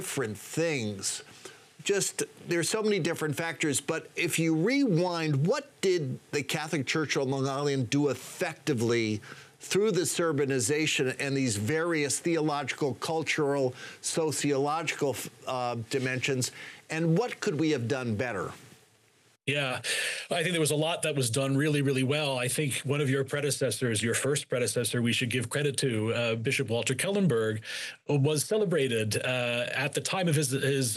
different things. Just, there's so many different factors, but if you rewind, what did the Catholic Church on Long Island do effectively through this urbanization and these various theological, cultural, sociological dimensions, and what could we have done better? Yeah, I think there was a lot that was done really, really well. I think one of your predecessors, your first predecessor, we should give credit to, Bishop Walter Kellenberg, was celebrated at the time of his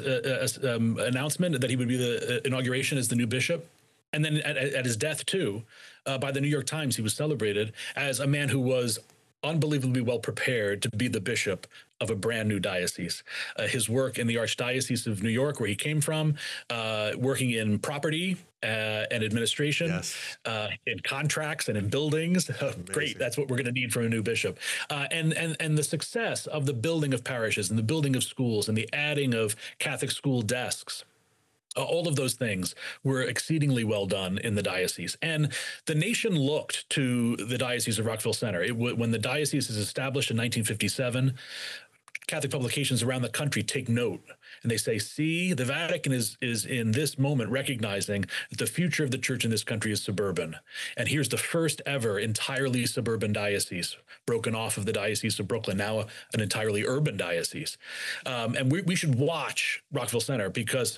announcement that he would be the inauguration as the new bishop. And then at his death, too, by the New York Times, he was celebrated as a man who was unbelievably well prepared to be the bishop of a brand new diocese. His work in the Archdiocese of New York, where he came from, working in property and administration, yes, in contracts and in buildings. Great, that's what we're going to need from a new bishop. And the success of the building of parishes and the building of schools and the adding of Catholic school desks. All of those things were exceedingly well done in the diocese. And the nation looked to the Diocese of Rockville Centre. When the diocese is established in 1957, Catholic publications around the country take note, and they say, see, the Vatican is in this moment recognizing that the future of the church in this country is suburban. And here's the first ever entirely suburban diocese, broken off of the Diocese of Brooklyn, now an entirely urban diocese. And we should watch Rockville Centre, because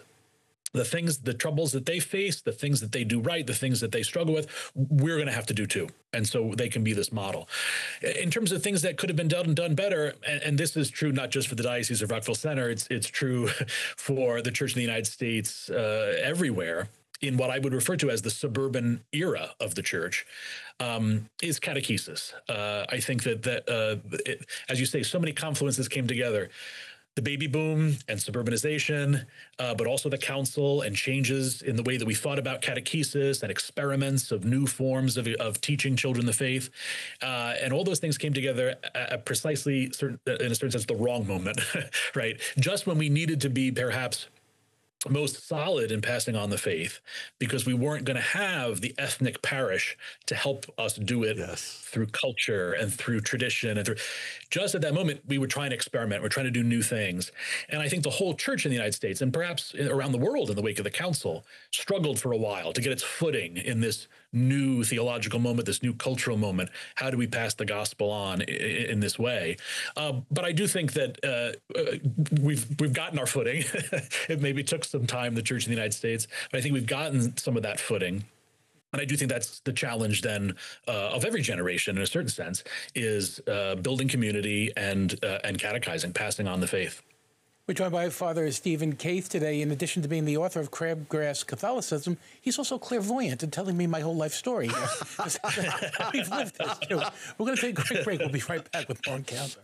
the troubles that they face, the things that they do right, the things that they struggle with, we're going to have to do too. And so they can be this model. In terms of things that could have been done better, and this is true not just for the Diocese of Rockville Centre, it's true for the Church in the United States everywhere, in what I would refer to as the suburban era of the church, is catechesis. I think that as you say, so many confluences came together. The baby boom and suburbanization, but also the council and changes in the way that we thought about catechesis and experiments of new forms of teaching children the faith. And all those things came together at precisely, in a certain sense, the wrong moment, right? Just when we needed to be perhaps most solid in passing on the faith, because we weren't going to have the ethnic parish to help us do it, yes, through culture and through tradition. And just at that moment, we were trying to experiment. We're trying to do new things. And I think the whole church in the United States, and perhaps around the world in the wake of the council, struggled for a while to get its footing in this new theological moment, this new cultural moment. How do we pass the gospel on in this way? But I do think that we've gotten our footing. It maybe took some time, the church in the United States, but I think we've gotten some of that footing. And I do think that's the challenge then of every generation, in a certain sense, is building community and catechizing, passing on the faith. We're joined by Father Stephen Kaith today. In addition to being the author of Crabgrass Catholicism, he's also clairvoyant and telling me my whole life story. We've lived this, too. We're going to take a quick break. We'll be right back with more Encounter.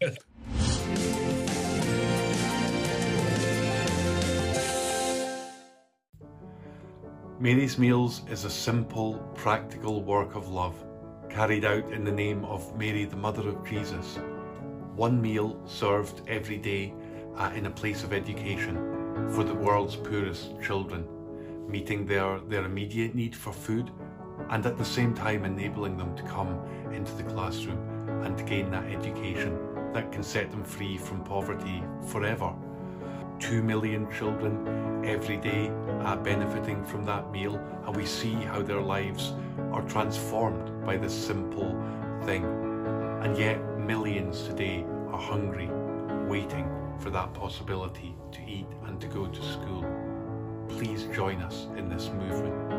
Mary's Meals is a simple, practical work of love, carried out in the name of Mary, the Mother of Jesus. One meal served every day in a place of education for the world's poorest children, meeting their immediate need for food, and at the same time enabling them to come into the classroom and to gain that education that can set them free from poverty forever. 2 million children every day benefiting from that meal, and we see how their lives are transformed by this simple thing. And yet millions today are hungry, waiting for that possibility to eat and to go to school. Please join us in this movement.